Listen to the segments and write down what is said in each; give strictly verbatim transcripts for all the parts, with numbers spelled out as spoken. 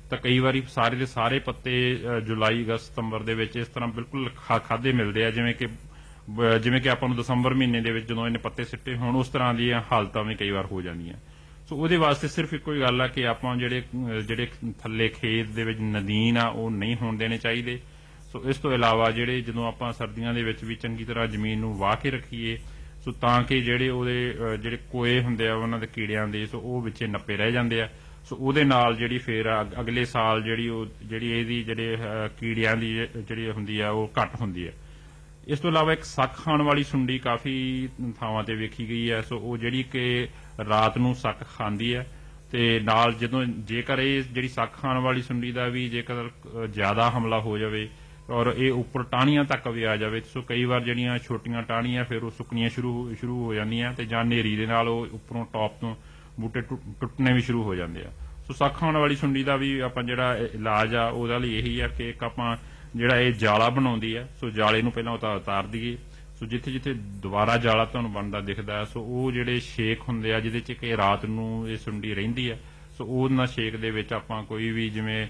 ਤਾਂ ਕਈ ਵਾਰੀ ਸਾਰੇ ਦੇ ਸਾਰੇ ਪੱਤੇ ਜੁਲਾਈ ਅਗਸਤ ਸਤੰਬਰ ਦੇ ਵਿੱਚ ਇਸ ਤਰ੍ਹਾਂ ਬਿਲਕੁਲ ਖਾਦੇ ਮਿਲਦੇ ਆ, ਜਿਵੇਂ ਕਿ ਜਿਵੇਂ ਕਿ ਆਪਾਂ ਨੂੰ ਦਸੰਬਰ ਮਹੀਨੇ ਦੇ ਵਿੱਚ ਜਦੋਂ ਇਹਨੇ ਪੱਤੇ ਸਿੱਟੇ ਹੋਣ ਉਸ ਤਰ੍ਹਾਂ ਦੀਆਂ ਹਾਲਤਾਂ ਵੀ ਕਈ ਵਾਰ ਹੋ ਜਾਂਦੀਆਂ। ਸੋ ਉਹਦੇ ਵਾਸਤੇ ਸਿਰਫ ਇੱਕੋ ਹੀ ਗੱਲ ਆ ਕਿ ਆਪਾਂ ਜਿਹੜੇ ਜਿਹੜੇ ਥੱਲੇ ਖੇਤ ਦੇ ਵਿੱਚ ਨਦੀਨ ਆ ਉਹ ਨਹੀਂ ਹੋਣ ਦੇਣੇ ਚਾਹੀਦੇ। ਸੋ ਇਸ ਤੋਂ ਇਲਾਵਾ ਜਿਹੜੇ ਜਦੋਂ ਆਪਾਂ ਸਰਦੀਆਂ ਦੇ ਵਿੱਚ ਵੀ ਚੰਗੀ ਤਰ੍ਹਾਂ ਜ਼ਮੀਨ ਨੂੰ ਵਾਹ ਕੇ ਰੱਖੀਏ, ਸੋ ਤਾਂ ਕਿ ਜਿਹੜੇ ਉਹਦੇ ਜਿਹੜੇ ਕੋਏ ਹੁੰਦੇ ਆ ਉਹਨਾਂ ਦੇ ਕੀੜਿਆਂ ਦੇ, ਸੋ ਉਹ ਵਿੱਚੇ ਨੱਪੇ ਰਹਿ ਜਾਂਦੇ ਆ। ਸੋ ਉਹਦੇ ਨਾਲ ਜਿਹੜੀ ਫਿਰ ਅਗਲੇ ਸਾਲ ਜਿਹੜੀ ਉਹ ਜਿਹੜੀ ਇਹਦੀ ਜਿਹੜੇ ਕੀੜਿਆਂ ਦੀ ਜਿਹੜੀ ਹੁੰਦੀ ਆ ਉਹ ਘੱਟ ਹੁੰਦੀ ਹੈ। ਇਸ ਤੋਂ ਇਲਾਵਾ ਇੱਕ ਸੱਕ ਖਾਣ ਵਾਲੀ ਸੁੰਡੀ ਕਾਫੀ ਥਾਵਾਂ ਤੇ ਵੇਖੀ ਗਈ ਹੈ। ਸੋ ਉਹ ਜਿਹੜੀ ਕਿ ਰਾਤ ਨੂੰ ਸੱਕ ਖਾਂਦੀ ਹੈ ਤੇ ਨਾਲ ਜਦੋਂ ਜੇਕਰ ਇਹ ਜਿਹੜੀ ਸੱਕ ਖਾਣ ਵਾਲੀ ਸੁੰਡੀ ਦਾ ਵੀ ਜੇਕਰ ਜ਼ਿਆਦਾ ਹਮਲਾ ਹੋ ਜਾਵੇ ਔਰ ਇਹ ਉੱਪਰ ਟਾਹਣੀਆਂ ਤੱਕ ਵੀ ਆ ਜਾਵੇ, ਸੋ ਕਈ ਵਾਰ ਜਿਹੜੀਆਂ ਛੋਟੀਆਂ ਟਾਹਣੀਆਂ ਫਿਰ ਉਹ ਸੁੱਕਣੀਆਂ ਸ਼ੁਰੂ ਸ਼ੁਰੂ ਹੋ ਜਾਂਦੀਆਂ ਤੇ ਜਾਂ ਹਨੇਰੀ ਦੇ ਨਾਲ ਉਹ ਉੱਪਰੋਂ ਟੌਪ ਤੋਂ ਬੂਟੇ ਟੁੱਟਣੇ ਵੀ ਸ਼ੁਰੂ ਹੋ ਜਾਂਦੇ ਆ। ਸੋ ਸੱਕ ਖਾਣ ਵਾਲੀ ਸੁੰਡੀ ਦਾ ਵੀ ਆਪਾਂ ਜਿਹੜਾ ਇਲਾਜ ਆ ਉਹਦੇ ਲਈ ਇਹੀ ਆ ਕਿ ਇੱਕ ਆਪਾਂ ਜਿਹੜਾ ਇਹ ਜਾਲਾ ਬਣਾਉਂਦੀ ਹੈ, ਸੋ ਜਾਲੇ ਨੂੰ ਪਹਿਲਾਂ ਉਤਾਰ ਦਈਏ। ਸੋ ਜਿੱਥੇ ਜਿੱਥੇ ਦੁਬਾਰਾ ਜਾਲਾ ਤੁਹਾਨੂੰ ਬਣਦਾ ਦਿਖਦਾ, ਸੋ ਉਹ ਜਿਹੜੇ ਛੇਕ ਹੁੰਦੇ ਆ ਜਿਹਦੇ ਚ ਕਿ ਰਾਤ ਨੂੰ ਇਹ ਸੁੰਡੀ ਰਹਿੰਦੀ ਹੈ, ਸੋ ਉਹਨਾਂ ਛੇਕ ਦੇ ਵਿੱਚ ਆਪਾਂ ਕੋਈ ਵੀ ਜਿਵੇਂ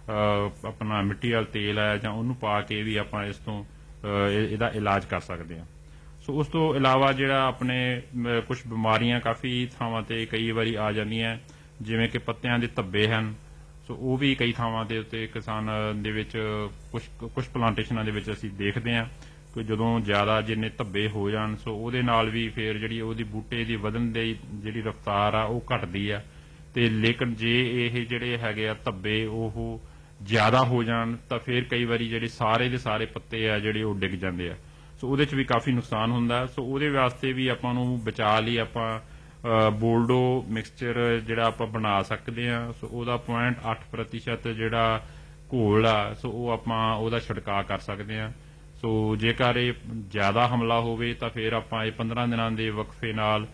ਆਪਣਾ ਮਿੱਟੀ ਵਾਲਾ ਤੇਲ ਹੈ ਜਾਂ ਉਹਨੂੰ ਪਾ ਕੇ ਵੀ ਆਪਾਂ ਇਸ ਤੋਂ ਇਹਦਾ ਇਲਾਜ ਕਰ ਸਕਦੇ ਹਾਂ। ਸੋ ਉਸ ਤੋਂ ਇਲਾਵਾ ਜਿਹੜਾ ਆਪਣੇ ਕੁਝ ਬਿਮਾਰੀਆਂ ਕਾਫੀ ਥਾਵਾਂ ਤੇ ਕਈ ਵਾਰੀ ਆ ਜਾਂਦੀਆਂ, ਜਿਵੇਂ ਕਿ ਪੱਤਿਆਂ ਦੇ ਧੱਬੇ ਹਨ। ਸੋ ਉਹ ਵੀ ਕਈ ਥਾਵਾਂ ਦੇ ਉੱਤੇ ਕਿਸਾਨ ਦੇ ਵਿੱਚ ਕੁਝ ਕੁਝ ਪਲਾਂਟੇਸ਼ਨਾਂ ਦੇ ਵਿੱਚ ਅਸੀਂ ਦੇਖਦੇ ਹਾਂ ਕਿ ਜਦੋਂ ਜ਼ਿਆਦਾ ਜਿੰਨੇ ਧੱਬੇ ਹੋ ਜਾਣ, ਸੋ ਉਹਦੇ ਨਾਲ ਵੀ ਫਿਰ ਜਿਹੜੀ ਉਹਦੀ ਬੂਟੇ ਦੀ ਵਧਣ ਦੀ ਜਿਹੜੀ ਰਫ਼ਤਾਰ ਆ ਉਹ ਘਟਦੀ ਆ। ਤੇ ਲੇਕਿਨ ਜੇ ਇਹ ਜਿਹੜੇ ਹੈਗੇ ਆ ਧੱਬੇ ਉਹ ਜ਼ਿਆਦਾ ਹੋ ਜਾਣ ਤਾਂ ਫਿਰ ਕਈ ਵਾਰੀ ਜਿਹੜੇ ਸਾਰੇ ਦੇ ਸਾਰੇ ਪੱਤੇ ਆ ਜਿਹੜੇ ਉਹ ਡਿੱਗ ਜਾਂਦੇ ਆ। ਸੋ ਉਹਦੇ ਚ ਵੀ ਕਾਫੀ ਨੁਕਸਾਨ ਹੁੰਦਾ। ਸੋ ਉਹਦੇ ਵਾਸਤੇ ਵੀ ਆਪਾਂ ਨੂੰ ਬਚਾਅ ਲਈ ਆਪਾਂ ਬੋਲਡੋ ਮਿਕਸਚਰ ਜਿਹੜਾ ਆਪਾਂ ਬਣਾ ਸਕਦੇ ਹਾਂ। ਸੋ ਉਹਦਾ ਪੁਆਇੰਟ ਅੱਠ ਪ੍ਰਤੀਸ਼ਤ ਜਿਹੜਾ ਘੋਲ ਆ, ਸੋ ਉਹ ਆਪਾਂ ਉਹਦਾ ਛਿੜਕਾਅ ਕਰ ਸਕਦੇ ਹਾਂ। ਸੋ ਜੇਕਰ ਇਹ ਜ਼ਿਆਦਾ ਹਮਲਾ ਹੋਵੇ ਤਾਂ ਫਿਰ ਆਪਾਂ ਇਹ ਪੰਦਰਾਂ ਦਿਨਾਂ ਦੇ ਵਕਫੇ ਨਾਲ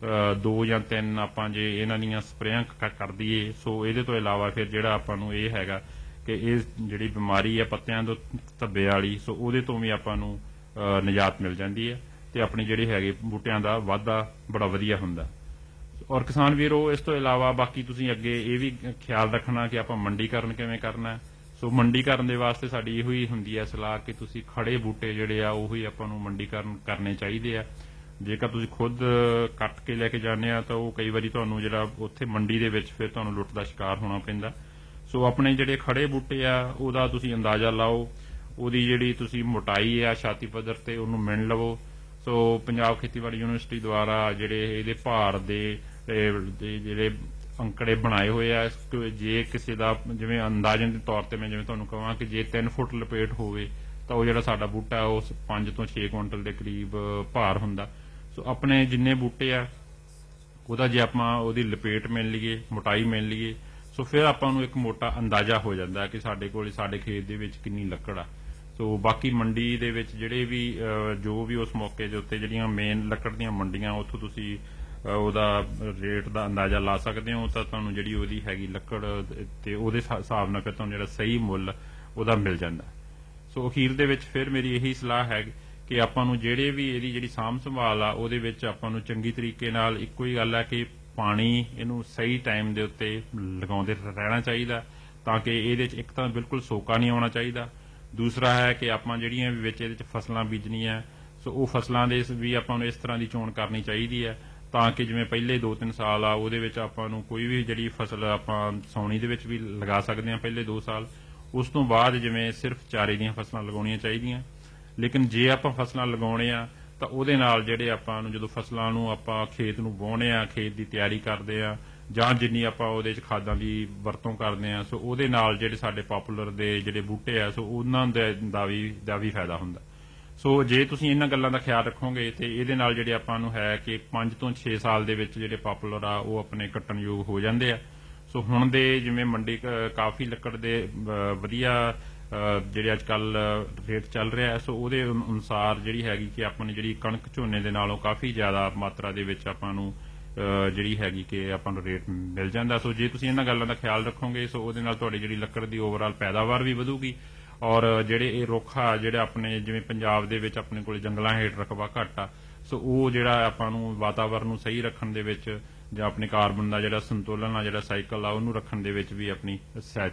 ਦੋ ਜਾਂ ਤਿੰਨ ਆਪਾਂ ਜੇ ਇਹਨਾਂ ਦੀਆਂ ਸਪਰੇਆਂ ਕਰ ਦਈਏ। ਸੋ ਇਹਦੇ ਤੋਂ ਇਲਾਵਾ ਫਿਰ ਜਿਹੜਾ ਆਪਾਂ ਨੂੰ ਇਹ ਹੈਗਾ ਕਿ ਇਹ ਜਿਹੜੀ ਬਿਮਾਰੀ ਹੈ ਪੱਤਿਆਂ ਤੋਂ ਧੱਬੇ ਵਾਲੀ, ਸੋ ਉਹਦੇ ਤੋਂ ਵੀ ਆਪਾਂ ਨੂੰ ਨਿਜਾਤ ਮਿਲ ਜਾਂਦੀ ਹੈ ਤੇ ਆਪਣੀ ਜਿਹੜੇ ਹੈਗੇ ਬੂਟਿਆਂ ਦਾ ਵਾਧਾ ਬੜਾ ਵਧੀਆ ਹੁੰਦਾ। ਔਰ ਕਿਸਾਨ ਵੀਰੋ ਇਸ ਤੋਂ ਇਲਾਵਾ ਬਾਕੀ ਤੁਸੀਂ ਅੱਗੇ ਇਹ ਵੀ ਖਿਆਲ ਰੱਖਣਾ ਕਿ ਆਪਾਂ ਮੰਡੀਕਰਨ ਕਿਵੇਂ ਕਰਨਾ। ਸੋ ਮੰਡੀਕਰਨ ਦੇ ਵਾਸਤੇ ਸਾਡੀ ਇਹੋ ਹੀ ਹੁੰਦੀ ਹੈ ਸਲਾਹ ਕਿ ਤੁਸੀਂ ਖੜੇ ਬੂਟੇ ਜਿਹੜੇ ਆ ਉਹੀ ਆਪਾਂ ਨੂੰ ਮੰਡੀਕਰਨ ਕਰਨੇ ਚਾਹੀਦੇ ਆ। ਜੇਕਰ ਤੁਸੀਂ ਖੁਦ ਕੱਟ ਕੇ ਲੈ ਕੇ ਜਾਂਦੇ ਆ ਤਾਂ ਉਹ ਕਈ ਵਾਰੀ ਤੁਹਾਨੂੰ ਜਿਹੜਾ ਉੱਥੇ ਮੰਡੀ ਦੇ ਵਿੱਚ ਫਿਰ ਤੁਹਾਨੂੰ ਲੁੱਟ ਦਾ ਸ਼ਿਕਾਰ ਹੋਣਾ ਪੈਂਦਾ। ਸੋ ਆਪਣੇ ਜਿਹੜੇ ਖੜੇ ਬੂਟੇ ਆ ਉਹਦਾ ਤੁਸੀਂ ਅੰਦਾਜ਼ਾ ਲਾਓ, ਉਹਦੀ ਜਿਹੜੀ ਤੁਸੀਂ ਮੋਟਾਈ ਆ ਛਾਤੀ ਪੱਧਰ ਤੇ ਉਹਨੂੰ ਮਿਣ ਲਵੋ। ਸੋ ਪੰਜਾਬ ਖੇਤੀਬਾੜੀ ਯੂਨੀਵਰਸਿਟੀ ਦੁਆਰਾ ਜਿਹੜੇ ਇਹਦੇ ਭਾਰ ਦੇ ਜਿਹੜੇ ਅੰਕੜੇ ਬਣਾਏ ਹੋਏ ਆ, ਜੇ ਕਿਸੇ ਦਾ ਜਿਵੇਂ ਅੰਦਾਜ਼ਨ ਦੇ ਤੌਰ ਤੇ ਮੈਂ ਜਿਵੇਂ ਤੁਹਾਨੂੰ ਕਹਾਂ ਕਿ ਜੇ ਤਿੰਨ ਫੁੱਟ ਲਪੇਟ ਹੋਵੇ ਤਾਂ ਉਹ ਜਿਹੜਾ ਸਾਡਾ ਬੂਟਾ ਉਹ ਪੰਜ ਤੋਂ ਛੇ ਕੁਇੰਟਲ ਦੇ ਕਰੀਬ ਭਾਰ ਹੁੰਦਾ। ਸੋ ਆਪਣੇ ਜਿੰਨੇ ਬੂਟੇ ਆ ਉਹਦਾ ਜੇ ਆਪਾਂ ਉਹਦੀ ਲਪੇਟ ਮਿਲ ਲਈਏ, ਮੋਟਾਈ ਮਿਲ ਲਈਏ, ਸੋ ਫਿਰ ਆਪਾਂ ਨੂੰ ਇੱਕ ਮੋਟਾ ਅੰਦਾਜ਼ਾ ਹੋ ਜਾਂਦਾ ਕਿ ਸਾਡੇ ਕੋਲ ਸਾਡੇ ਖੇਤ ਦੇ ਵਿੱਚ ਕਿੰਨੀ ਲੱਕੜ ਆ। ਸੋ ਬਾਕੀ ਮੰਡੀ ਦੇ ਵਿੱਚ ਜਿਹੜੇ ਵੀ ਜੋ ਵੀ ਉਸ ਮੌਕੇ ਦੇ ਉੱਤੇ ਜਿਹੜੀਆਂ ਮੇਨ ਲੱਕੜ ਦੀਆਂ ਮੰਡੀਆਂ ਉੱਥੋਂ ਤੁਸੀਂ ਉਹਦਾ ਰੇਟ ਦਾ ਅੰਦਾਜ਼ਾ ਲਾ ਸਕਦੇ ਹੋ, ਤਾਂ ਤੁਹਾਨੂੰ ਜਿਹੜੀ ਉਹਦੀ ਹੈਗੀ ਲੱਕੜ ਤੇ ਉਹਦੇ ਹਿਸਾਬ ਨਾਲ ਫਿਰ ਤੁਹਾਨੂੰ ਜਿਹੜਾ ਸਹੀ ਮੁੱਲ ਉਹਦਾ ਮਿਲ ਜਾਂਦਾ। ਸੋ ਅਖੀਰ ਦੇ ਵਿੱਚ ਫਿਰ ਮੇਰੀ ਇਹੀ ਸਲਾਹ ਹੈ ਕਿ ਆਪਾਂ ਨੂੰ ਜਿਹੜੇ ਵੀ ਇਹਦੀ ਜਿਹੜੀ ਸਾਂਭ ਸੰਭਾਲ ਆ ਉਹਦੇ ਵਿੱਚ ਆਪਾਂ ਨੂੰ ਚੰਗੀ ਤਰੀਕੇ ਨਾਲ ਇੱਕੋ ਹੀ ਗੱਲ ਹੈ ਕਿ ਪਾਣੀ ਇਹਨੂੰ ਸਹੀ ਟਾਈਮ ਦੇ ਉੱਤੇ ਲਗਾਉਂਦੇ ਰਹਿਣਾ ਚਾਹੀਦਾ ਤਾਂ ਕਿ ਇਹਦੇ 'ਚ ਇੱਕ ਤਾਂ ਬਿਲਕੁਲ ਸੋਕਾ ਨਹੀਂ ਆਉਣਾ ਚਾਹੀਦਾ। ਦੂਸਰਾ ਹੈ ਕਿ ਆਪਾਂ ਜਿਹੜੀਆਂ ਵੀ ਵਿੱਚ ਇਹਦੇ 'ਚ ਫਸਲਾਂ ਬੀਜਣੀਆਂ, ਸੋ ਉਹ ਫਸਲਾਂ ਦੇ ਵੀ ਆਪਾਂ ਨੂੰ ਇਸ ਤਰ੍ਹਾਂ ਦੀ ਚੋਣ ਕਰਨੀ ਚਾਹੀਦੀ ਹੈ ਤਾਂ ਕਿ ਜਿਵੇਂ ਪਹਿਲੇ ਦੋ ਤਿੰਨ ਸਾਲ ਆ ਉਹਦੇ ਵਿੱਚ ਆਪਾਂ ਨੂੰ ਕੋਈ ਵੀ ਜਿਹੜੀ ਫਸਲ ਆਪਾਂ ਸਾਉਣੀ ਦੇ ਵਿੱਚ ਵੀ ਲਗਾ ਸਕਦੇ ਹਾਂ ਪਹਿਲੇ ਦੋ ਸਾਲ। ਉਸ ਤੋਂ ਬਾਅਦ ਜਿਵੇਂ ਸਿਰਫ ਚਾਰੇ ਦੀਆਂ ਫਸਲਾਂ ਲਗਾਉਣੀਆਂ ਚਾਹੀਦੀਆਂ। ਲੇਕਿਨ ਜੇ ਆਪਾਂ ਫਸਲਾਂ ਲਗਾਉਣੇ ਆ ਤਾਂ ਉਹਦੇ ਨਾਲ ਜਿਹੜੇ ਆਪਾਂ ਨੂੰ ਜਦੋਂ ਫਸਲਾਂ ਨੂੰ ਆਪਾਂ ਖੇਤ ਨੂੰ ਵਾਹੁੰਦੇ ਆ, ਖੇਤ ਦੀ ਤਿਆਰੀ ਕਰਦੇ ਆ ਜਾਂ ਜਿੰਨੀ ਆਪਾਂ ਉਹਦੇ 'ਚ ਖਾਦਾਂ ਦੀ ਵਰਤੋਂ ਕਰਦੇ ਆ, ਸੋ ਉਹਦੇ ਨਾਲ ਜਿਹੜੇ ਸਾਡੇ ਪਾਪੂਲਰ ਦੇ ਜਿਹੜੇ ਬੂਟੇ ਆ ਸੋ ਉਹਨਾਂ ਦਾ ਵੀ ਦਾ ਵੀ ਫਾਇਦਾ ਹੁੰਦਾ। ਸੋ ਜੇ ਤੁਸੀਂ ਇਹਨਾਂ ਗੱਲਾਂ ਦਾ ਖਿਆਲ ਰੱਖੋਗੇ ਤੇ ਇਹਦੇ ਨਾਲ ਜਿਹੜੇ ਆਪਾਂ ਨੂੰ ਹੈ ਕਿ ਪੰਜ ਤੋਂ ਛੇ ਸਾਲ ਦੇ ਵਿੱਚ ਜਿਹੜੇ ਪਾਪੂਲਰ ਆ ਉਹ ਆਪਣੇ ਕੱਟਣਯੋਗ ਹੋ ਜਾਂਦੇ ਆ। ਸੋ ਹੁਣ ਦੇ ਜਿਵੇਂ ਮੰਡੀ ਕਾਫੀ ਲੱਕੜ ਦੇ ਵਧੀਆ ਜਿਹੜੇ ਅੱਜ ਕੱਲ ਰੇਟ ਚੱਲ ਰਿਹਾ, ਸੋ ਉਹਦੇ ਅਨੁਸਾਰ ਜਿਹੜੀ ਹੈਗੀ ਕਿ ਆਪਾਂ ਨੂੰ ਜਿਹੜੀ ਕਣਕ ਝੋਨੇ ਦੇ ਨਾਲੋਂ ਕਾਫੀ ਜ਼ਿਆਦਾ ਮਾਤਰਾ ਦੇ ਵਿੱਚ ਆਪਾਂ ਨੂੰ ਜਿਹੜੀ ਹੈਗੀ ਕਿ ਆਪਾਂ ਨੂੰ ਰੇਟ ਮਿਲ ਜਾਂਦਾ। ਸੋ ਜੇ ਤੁਸੀਂ ਇਹਨਾਂ ਗੱਲਾਂ ਦਾ ਖਿਆਲ ਰੱਖੋਗੇ ਸੋ ਉਹਦੇ ਨਾਲ ਤੁਹਾਡੀ ਜਿਹੜੀ ਲੱਕੜ ਦੀ ਓਵਰਆਲ ਪੈਦਾਵਾਰ ਵੀ ਵਧੂਗੀ ਔਰ ਜਿਹੜੇ ਇਹ ਰੁੱਖ ਆ ਜਿਹੜੇ ਆਪਣੇ ਜਿਵੇਂ ਪੰਜਾਬ ਦੇ ਵਿੱਚ ਆਪਣੇ ਕੋਲ ਜੰਗਲਾਂ ਹੇਠ ਰਕਬਾ ਘੱਟ ਆ, ਸੋ ਉਹ ਜਿਹੜਾ ਆਪਾਂ ਨੂੰ ਵਾਤਾਵਰਨ ਨੂੰ ਸਹੀ ਰੱਖਣ ਦੇ ਵਿੱਚ ਜਾਂ ਆਪਣੇ ਕਾਰਬਨ ਦਾ ਜਿਹੜਾ ਸੰਤੁਲਨ ਆ ਜਿਹੜਾ ਸਾਈਕਲ ਆ ਉਹਨੂੰ ਰੱਖਣ ਦੇ ਵਿੱਚ ਵੀ ਆਪਣੀ ਸਹਾਇਤਾ